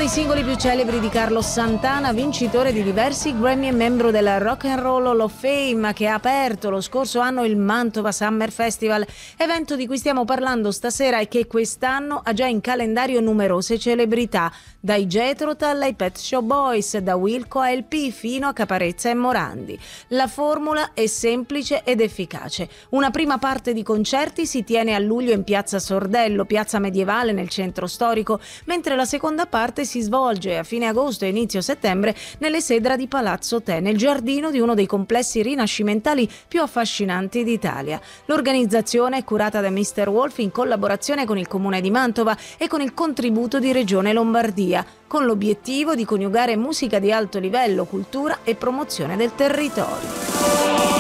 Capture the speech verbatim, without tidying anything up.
dei singoli più celebri di Carlos Santana, vincitore di diversi Grammy e membro della Rock and Roll Hall of Fame, che ha aperto lo scorso anno il Mantova Summer Festival, evento di cui stiamo parlando stasera e che quest'anno ha già in calendario numerose celebrità, dai Jethro Tull ai Pet Shop Boys, da Wilco a L P fino a Caparezza e Morandi. La formula è semplice ed efficace. Una prima parte di concerti si tiene a luglio in Piazza Sordello, piazza medievale nel centro storico, mentre la seconda parte si svolge a fine agosto e inizio settembre nelle Sedra di Palazzo Te, nel giardino di uno dei complessi rinascimentali più affascinanti d'Italia. L'organizzazione è curata da mister Wolf in collaborazione con il Comune di Mantova e con il contributo di Regione Lombardia, con l'obiettivo di coniugare musica di alto livello, cultura e promozione del territorio.